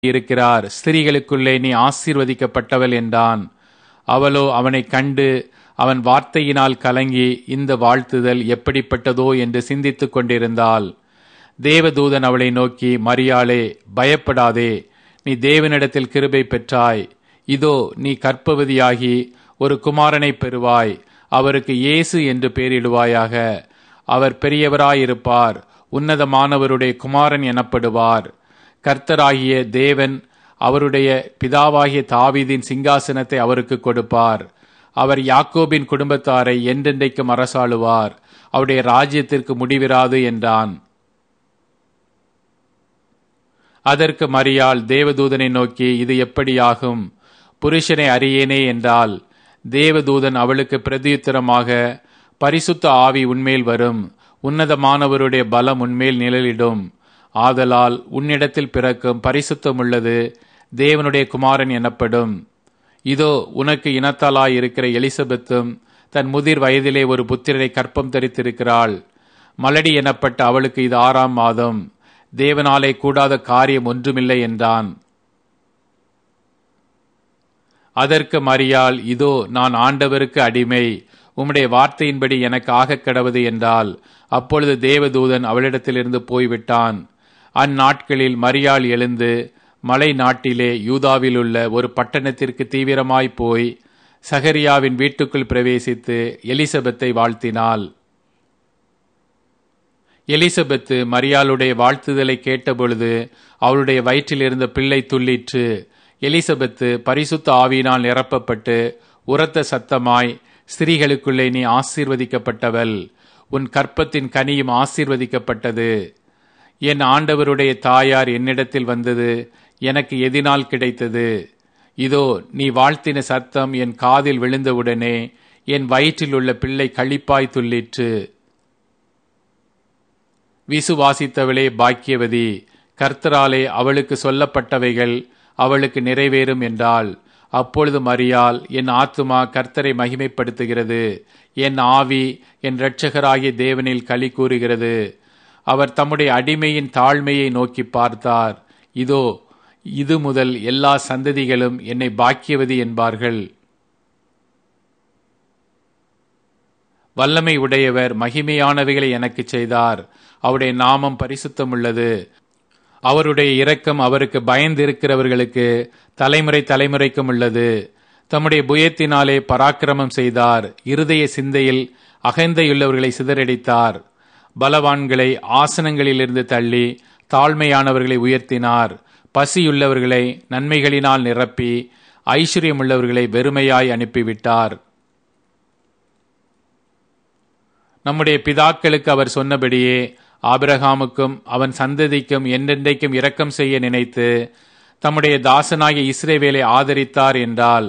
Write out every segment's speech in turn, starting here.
இருக்கிறார், ஸ்திரீகளுக்குள்ளே நீ ஆசீர்வதிக்கப்பட்டவள் என்றான். அவளோ அவனைக் கண்டு அவன் வார்த்தையினால் கலங்கி இந்த வாழ்த்துதல் எப்படிப்பட்டதோ என்று சிந்தித்துக் கொண்டிருந்தாள். தேவதூதன் அவளை நோக்கி, மரியாளே, பயப்படாதே, நீ தேவனிடத்தில் கிருபை பெற்றாய். இதோ நீ கர்ப்பவதியாகி ஒரு குமாரனை பெறுவாய். அவருக்கு இயேசு என்று பெயரிடுவாயாக. அவர் பெரியவராயிருப்பார், உன்னதமானவருடைய குமாரன் எனப்படுவார். கர்த்தராகிய தேவன் அவருடைய பிதாவாகிய தாவீதின் சிங்காசனத்தை அவருக்கு கொடுப்பார். அவர் யாக்கோபின் குடும்பத்தாரை என்றென்றைக்கும் அரசாளுவார். அவருடைய ராஜ்யத்திற்கு முடிவிராது என்றான். அதற்கு மரியாள் தேவதூதனை நோக்கி, இது எப்படியாகும்? புருஷனை அறியேனே என்றாள். தேவதூதன் அவளுக்கு பிரதியுத்தரமாக, பரிசுத்த ஆவி உன்மேல் வரும், உன்னதமானவருடைய பலம் உன்மேல் நிழலிடும். ஆதலால் உன்னிடத்தில் பிறக்கும் பரிசுத்தமுள்ளது தேவனுடைய குமாரன் எனப்படும். இதோ உனக்கு இனத்தாலாயிருக்கிற எலிசபெத்தும் தன் முதிர் வயதிலே ஒரு புத்திரரை கற்பம் தரித்திருக்கிறாள். மலடி எனப்பட்ட அவளுக்கு இது 6ஆம் மாதம். தேவனாலே கூடாத காரியம் ஒன்றுமில்லை என்றான். அதற்கு மரியாள், இதோ நான் ஆண்டவருக்கு அடிமை, உம்முடைய வார்த்தையின்படி எனக்கு ஆகக் கடவது என்றாள். அப்பொழுது தேவதூதன் அவளிடத்திலிருந்து போய்விட்டான். அந்நாட்களில் மரியாள் எழுந்து மலை நாட்டிலே யூதாவில் உள்ள ஒரு பட்டணத்திற்கு தீவிரமாய் போய் சகரியாவின் வீட்டுக்குள் பிரவேசித்து எலிசபெத்தை வாழ்த்தினாள். எலிசபெத்து மரியாளுடைய வாழ்த்துதலை கேட்டபொழுது அவளுடைய வயிற்றில் இருந்த பிள்ளை துள்ளிற்று. எலிசபெத்து பரிசுத்த ஆவியினால் நிரப்பப்பட்டு உரத்த சத்தமாய், ஸ்திரீகளுக்குள்ளே நீ ஆசீர்வதிக்கப்பட்டவள், உன் கற்பத்தின் கனியும் ஆசீர்வதிக்கப்பட்டது. என் ஆண்டவருடைய தாயார் என்னிடத்தில் வந்தது எனக்கு எதினால் கிடைத்தது? இதோ நீ வாழ்த்தின சத்தம் என் காதில் விழுந்தவுடனே என் வயிற்றில் உள்ள பிள்ளை களிப்பாய் துள்ளிற்று. விசுவாசித்தவளே பாக்கியவதி, கர்த்தராலே அவளுக்கு சொல்லப்பட்டவைகள் அவளுக்கு நிறைவேறும் என்றாள். அப்பொழுது மரியாள், என் ஆத்துமா கர்த்தரை மகிமைப்படுத்துகிறது, என் ஆவி என் இரட்சகராகிய தேவனில் களி கூறுகிறது. அவர் தம்முடைய அடிமையின் தாழ்மையை நோக்கி பார்த்தார். இதோ இது முதல் எல்லா சந்ததிகளும் என்னை பாக்கியவதி என்பார்கள். வல்லமை உடையவர் மகிமையானவைகளை எனக்கு செய்தார். அவருடைய நாமம் பரிசுத்தமுள்ளது. அவருடைய இரக்கம் அவருக்கு பயந்திருக்கிறவர்களுக்கு தலைமுறை தலைமுறைக்கும் உள்ளது. தம்முடைய புயத்தினாலே பராக்கிரமம் செய்தார். இருதய சிந்தையில் அகந்தையுள்ளவர்களை சிதறடித்தார். பலவான்களை ஆசனங்களிலிருந்து தள்ளி தாழ்மையானவர்களை உயர்த்தினார். பசியுள்ளவர்களை நன்மைகளினால் நிரப்பி ஐஸ்வர்யமுள்ளவர்களை வெறுமையாய் அனுப்பிவிட்டார். நம்முடைய பிதாக்களுக்கு அவர் சொன்னபடியே ஆபிரகாமுக்கும் அவன் சந்ததிக்கும் என்றென்றைக்கும் இரக்கம் செய்ய நினைத்து தம்முடைய தாசனாகிய இஸ்ரவேலை ஆதரித்தார் என்றால்.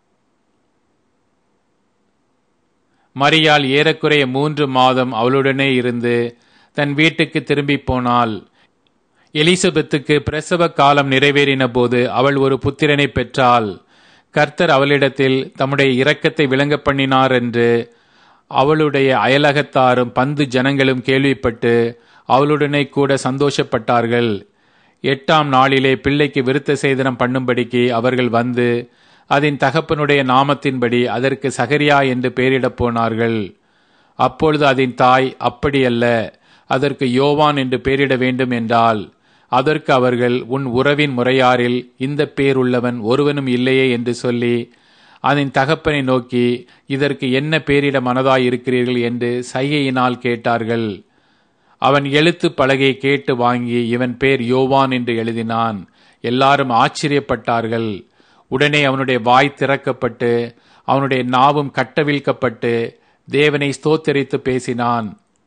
மரியாள் ஏறக்குறைய 3 மாதம் அவளுடனே இருந்து தன் வீட்டுக்கு திரும்பி போனாள். எலிசபெத்துக்கு பிரசவ காலம் நிறைவேறின போது அவள் ஒரு புத்திரனை பெற்றாள். கர்த்தர் அவளிடத்தில் தம்முடைய இரக்கத்தை விளங்க பண்ணினார் என்று அவளுடைய அயலகத்தாரும் பந்து ஜனங்களும் கேள்விப்பட்டு அவளுடனே கூட சந்தோஷப்பட்டார்கள். 8ஆம் நாளிலே பிள்ளைக்கு விருத்த சேதனம் பண்ணும்படிக்கு அவர்கள் வந்து அதன் தகப்பனுடைய நாமத்தின்படி அதற்கு சகரியா என்று பெயரிடப் போனார்கள். அப்பொழுது அதன் தாய், அப்படியல்ல, அதற்கு யோவான் என்று பெயரிட வேண்டும் என்றால். அதற்கு அவர்கள், உன் உறவின் முறையாரில் இந்த பேர் உள்ளவன் ஒருவனும் இல்லையே என்று சொல்லி அதன் தகப்பனை நோக்கி, இதற்கு என்ன பெயரிட மனதாய் இருக்கிறீர்கள் என்று சைகையினால் கேட்டார்கள். அவன் எழுத்து பலகை கேட்டு வாங்கி இவன் பேர் யோவான் என்று எழுதினான். எல்லாரும் ஆச்சரியப்பட்டார்கள். உடனே அவனுடைய வாய் திறக்கப்பட்டு அவனுடைய நாவும் கட்டவிழ்க்கப்பட்டு தேவனை ஸ்தோத்தரித்து பேசினான்.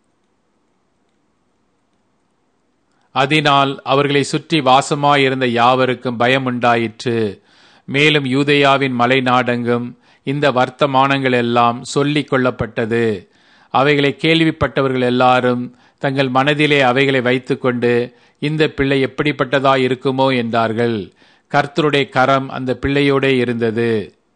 அதனால் அவர்களை சுற்றி வாசமாயிருந்த யாவருக்கும் பயம் உண்டாயிற்று. மேலும் யூதேயாவின் மலை நாடெங்கும் இந்த வர்த்தமானங்கள் எல்லாம் சொல்லிக் கொள்ளப்பட்டது. அவைகளை கேள்விப்பட்டவர்கள் எல்லாரும் தங்கள் மனதிலே அவைகளை வைத்துக்கொண்டு, இந்த பிள்ளை எப்படிப்பட்டதாய் இருக்குமோ என்றார்கள். கர்த்தருடைய கரம் அந்த பிள்ளையோடே இருந்தது.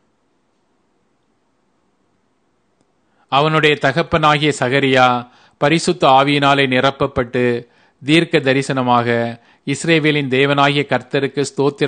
அவனுடைய தகப்பனாகிய சகரியா பரிசுத்த ஆவியினாலே நிரப்பப்பட்டு தீர்க்க தரிசனமாக இஸ்ரவேலின் தேவனாகிய கர்த்தருக்கு ஸ்தோத்திரம்